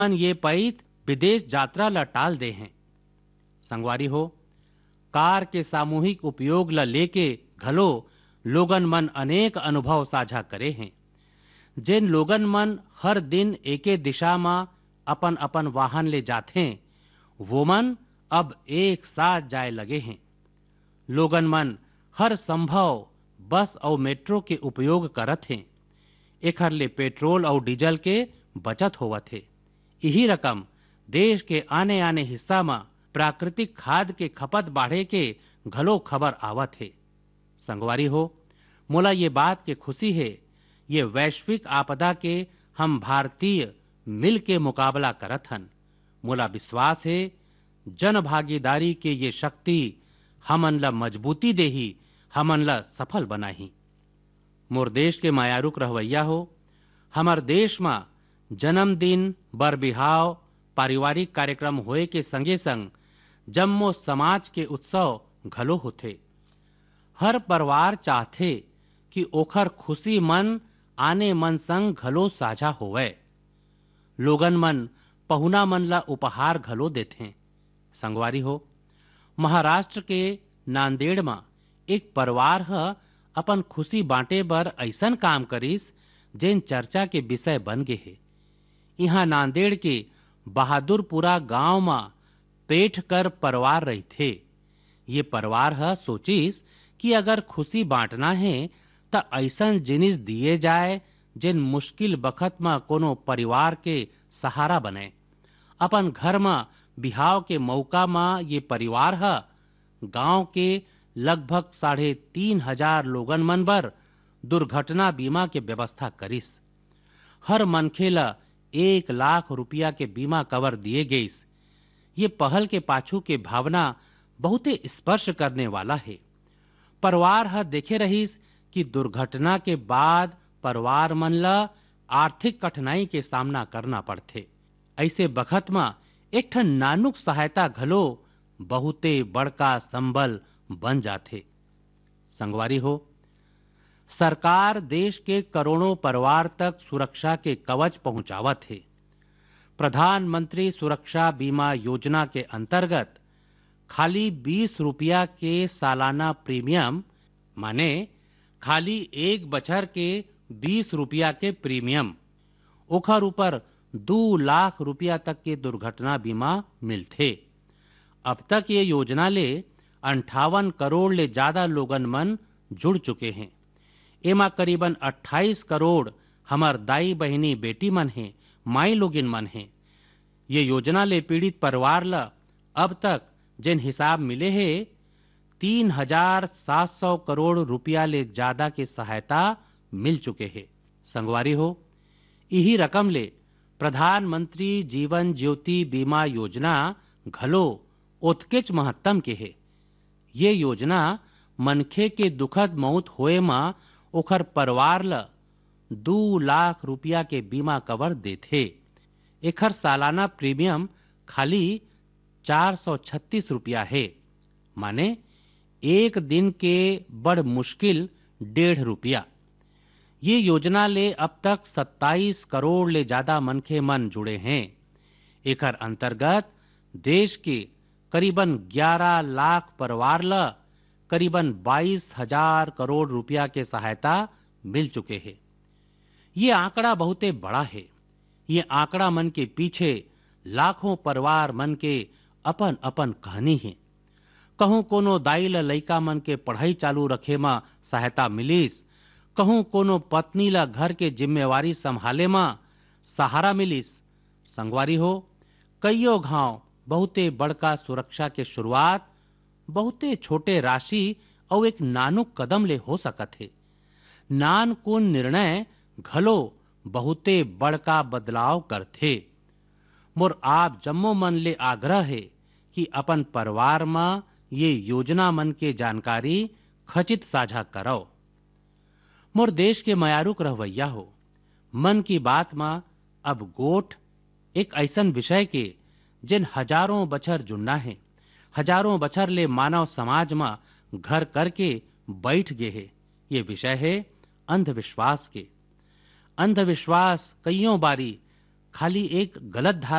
मन ये पैत विदेश यात्रा ला टाल दे हैं। संगवारी हो, कार के सामूहिक उपयोग ला लेके घलो लोगन मन अनेक अनुभव साझा करे हैं। जिन लोगन मन हर दिन एके दिशा में अपन अपन वाहन ले जाते वो मन अब एक साथ जाए लगे हैं। लोगन मन हर संभव बस और मेट्रो के उपयोग करत हैं। एखर ले पेट्रोल और डीजल के बचत होवत है। यही रकम देश के आने आने हिस्सा में प्राकृतिक खाद के खपत बढ़े के घलो खबर आवत है। संगवारी हो, मोला ये बात के खुशी है ये वैश्विक आपदा के हम भारतीय मिल के मुकाबला करत हन। मोला विश्वास है जन भागीदारी के ये शक्ति हमन ला मजबूती देही, हमन ला सफल बनाही। मोर देश के मायारुक रहवैया हो, हमार देश में जन्मदिन, बर बिहाव, पारिवारिक कार्यक्रम होए के संगे संग जम्मो समाज के उत्सव घलो होथे। हर परिवार चाहते कि ओखर खुशी मन आने मन संग घलो साझा होवे। लोगन मन पहुना मन ला उपहार घलो देथे। संगवारी हो, महाराष्ट्र के नांदेड़ में एक परिवार ह अपन खुशी बांटे बर ऐसन काम करिस जेन चर्चा के विषय बन गे है। यहाँ नांदेड़ के बहादुरपुरा गांव में पेठ कर परिवार रही थे। ये परिवार ह सोचिस कि अगर खुशी बांटना है तो ऐसन जिनिस दिए जाए जिन मुश्किल बखत में कोनो परिवार के सहारा बने। अपन घर में बिहाव के मौका में ये परिवार ह गांव के लगभग 3,500 लोगन मन बर दुर्घटना बीमा के व्यवस्था करिस। हर मनखे ला 1 लाख रुपया के बीमा कवर दिए गईस। ये पहल के पाछू के भावना बहुते स्पर्श करने वाला है। परिवार ह देखे रहीस कि दुर्घटना के बाद परिवार मन ला आर्थिक कठिनाई के सामना करना पड़थे। ऐसे बखत में एक ठन नानुक सहायता घलो बहुते बड़का संबल बन जाथे। संगवारी हो, सरकार देश के करोड़ों परिवार तक सुरक्षा के कवच पहुंचावत है। प्रधानमंत्री सुरक्षा बीमा योजना के अंतर्गत खाली 20 रुपया के सालाना प्रीमियम, माने खाली एक बछर के 20 रुपया के प्रीमियम, ओखर ऊपर 2 लाख रुपया तक के दुर्घटना बीमा मिलथे। अब तक ये योजना ले 58 करोड़ ले ज्यादा लोगन मन जुड़ चुके हैं। एमा करीबन 28 करोड़ हमार दाई बहिनी बेटी मन हैं, माई लोगिन मन हैं। ये योजना ले पीड़ित परिवार ला अब तक जिन हिसाब मिले हैं 3,700 करोड़ रुपया ले ज्यादा के सहायता मिल चुके हैं। संगवारी हो, यही रकम ले प्रधानमंत्री जीवन ज्योति बीमा योजना घलो ओतकेच महत्तम के है। ये योजना मनखे के दुखद मौत होए में ओखर परिवार ला 2 लाख रुपया के बीमा कवर देथे। एखर सालाना प्रीमियम खाली 436 रुपया है, माने एक दिन के बड़ मुश्किल 1.5 रुपया। ये योजना ले अब तक 27 करोड़ ले ज्यादा मनखे मन जुड़े हैं। एकर अंतर्गत देश के करीबन 11 लाख परिवार ला करीबन 22,000 करोड़ रुपया के सहायता मिल चुके हैं। ये आंकड़ा बहुते बड़ा है। ये आंकड़ा मन के पीछे लाखों परिवार मन के अपन अपन कहानी है। कहूं कोनो दाई ला लइका मन के पढ़ाई चालू रखे में सहायता मिलिस, कहूं कोनो पत्नी ला घर के जिम्मेवारी संभाले में सहारा मिलिस। संगवारी हो, कईयों घाव बहुते बड़का सुरक्षा के शुरुआत बहुते छोटे राशि और एक नानुक कदम ले हो सकत है। नानकुन निर्णय घलो बहुते बड़का बदलाव करथे। मोर आप जम्मो मन ले आग्रह है कि अपन परिवार में ये योजना मन के जानकारी खचित साझा करो। मोर देश के मयारुक रहवैया हो, मन की बात में अब गोठ एक ऐसन विषय के जिन हजारों बछर जुड़ना है, हजारों बछर ले मानव समाज में घर करके बैठ गए है। ये विषय है अंधविश्वास के। अंधविश्वास कईयों बारी खाली एक गलत धारणा